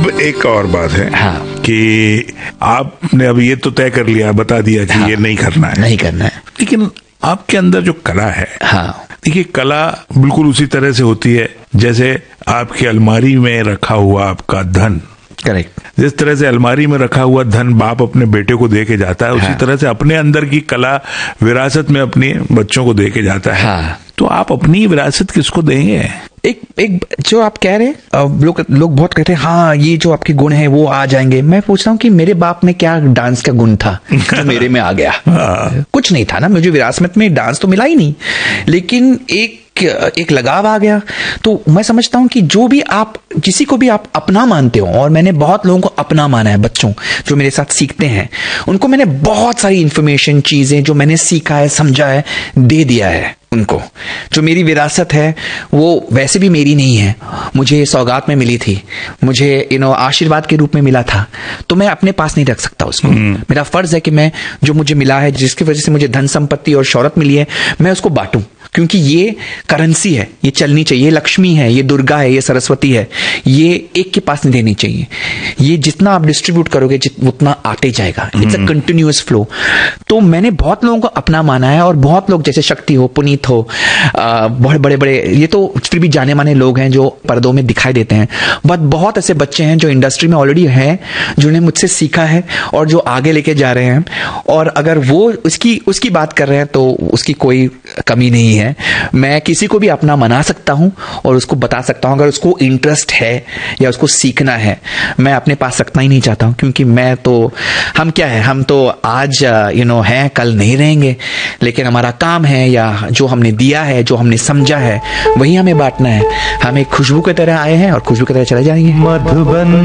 अब एक और बात है कि आपने अब ये तो तय कर लिया, बता दिया कि ये नहीं करना है, नहीं करना है, लेकिन आपके अंदर जो कला है, देखिए कला बिल्कुल उसी तरह से होती है जैसे आपकी अलमारी में रखा हुआ आपका धन। करेक्ट। जिस तरह से अलमारी में रखा हुआ धन बाप अपने बेटे को दे के जाता है, उसी तरह से अपने अंदर की कला विरासत में अपने बच्चों को दे के जाता है। तो आप अपनी विरासत किसको देंगे? एक जो आप कह रहे हैं, लोग बहुत कहते हैं हाँ ये जो आपके गुण है वो आ जाएंगे। मैं पूछ रहा हूँ कि मेरे बाप में क्या डांस का गुण था जो मेरे में आ गया? कुछ नहीं था ना, मुझे विरासत में डांस तो मिला ही नहीं, लेकिन एक लगाव आ गया। तो मैं समझता हूं कि जो भी आप किसी को भी आप अपना मानते हो, और मैंने बहुत लोगों को अपना माना है, बच्चों जो मेरे साथ सीखते हैं उनको मैंने बहुत सारी इंफॉर्मेशन, चीजें जो मैंने सीखा है, समझा है, दे दिया है उनको। जो मेरी विरासत है वो वैसे भी मेरी नहीं है, मुझे सौगात में मिली थी, मुझे आशीर्वाद के रूप में मिला था, तो मैं अपने पास नहीं रख सकता उसको। मेरा फर्ज है कि मैं जो मुझे मिला है, जिसकी वजह से मुझे धन संपत्ति और शौहरत मिली है, मैं उसको बांटूं, क्योंकि ये करेंसी है, ये चलनी चाहिए, ये लक्ष्मी है, ये दुर्गा है, ये सरस्वती है, ये एक के पास नहीं देनी चाहिए। ये जितना आप डिस्ट्रीब्यूट करोगे उतना आते जाएगा। It's a continuous flow. तो मैंने बहुत लोगों को अपना माना है, और बहुत लोग जैसे शक्ति हो, पुनीत हो, बहुत बड़े बड़े, ये तो फिर भी जाने माने लोग हैं जो पर्दों में दिखाई देते हैं, बट बहुत ऐसे बच्चे हैं जो इंडस्ट्री में ऑलरेडी हैं, जिन्होंने मुझसे सीखा है और जो आगे लेके जा रहे हैं। और अगर वो उसकी बात कर रहे हैं तो उसकी कोई कमी नहीं है। मैं किसी को भी अपना मना सकता हूं और उसको बता सकता हूं, अगर उसको इंटरेस्ट है या उसको सीखना है। मैं अपने पास रखना ही नहीं चाहता हूं, क्योंकि मैं तो, हम क्या है, हम तो आज हैं, कल नहीं रहेंगे, लेकिन हमारा काम है या जो हमने दिया है, जो हमने समझा है, वही हमें बांटना है। हम एक खुशबू की तरह आए हैं और खुशबू की तरह चले जाएंगे। मधुबन।